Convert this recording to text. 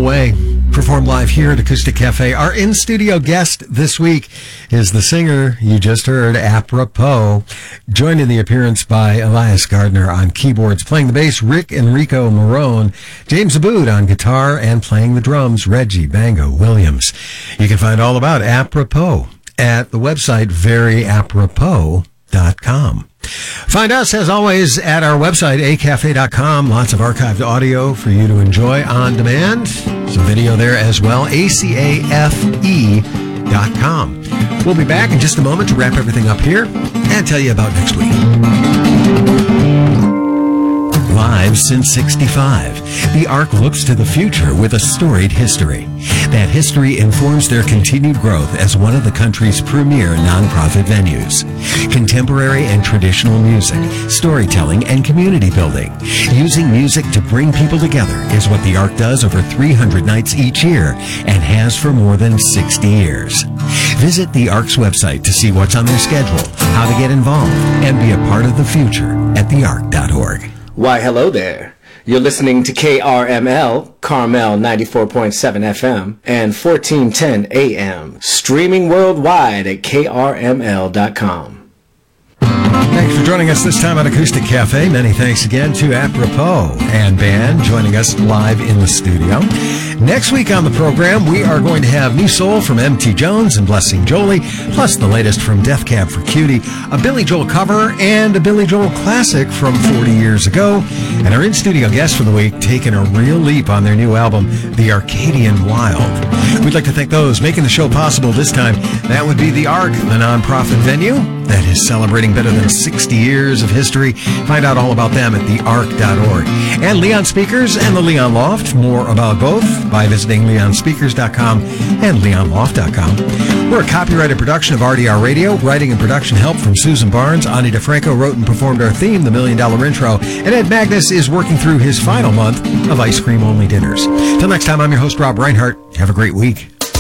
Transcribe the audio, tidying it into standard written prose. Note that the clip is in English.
Way, performed live here at Acoustic Cafe. Our in-studio guest this week is the singer you just heard, Apropos, joined in the appearance by Elias Gardner on keyboards, playing the bass, Rick Enrico Marone, James Aboud on guitar, and playing the drums, Reggie Bango Williams. You can find all about Apropos at the website veryapropos.com. Find us, as always, at our website, acafe.com. Lots of archived audio for you to enjoy on demand. Some video there as well, acafe.com. We'll be back in just a moment to wrap everything up here and tell you about next week. Live since '65, the Ark looks to the future with a storied history. That history informs their continued growth as one of the country's premier nonprofit venues. Contemporary and traditional music, storytelling, and community building. Using music to bring people together is what the Ark does over 300 nights each year and has for more than 60 years. Visit the Ark's website to see what's on their schedule, how to get involved, and be a part of the future at theark.org. Why, hello there. You're listening to KRML, Carmel 94.7 FM and 1410 AM, streaming worldwide at krml.com. Thanks for joining us this time on Acoustic Cafe. Many thanks again to Apropos and band joining us live in the studio. Next week on the program, we are going to have new soul from M.T. Jones and Blessing Jolie, plus the latest from Death Cab for Cutie, a Billy Joel cover, and a Billy Joel classic from 40 years ago. And our in-studio guest for the week taking a real leap on their new album, The Arcadian Wild. We'd like to thank those making the show possible this time. That would be the Ark, the nonprofit venue that is celebrating better than 60 years of history. Find out all about them at theark.org. And Leon Speakers and the Leon Loft. More about both by visiting leonspeakers.com and leonloft.com. We're a copyrighted production of RDR Radio. Writing and production help from Susan Barnes. Ani DeFranco wrote and performed our theme, The $1 Million Intro. And Ed Magnus is working through his final month of ice cream-only dinners. Till next time, I'm your host, Rob Reinhart. Have a great week.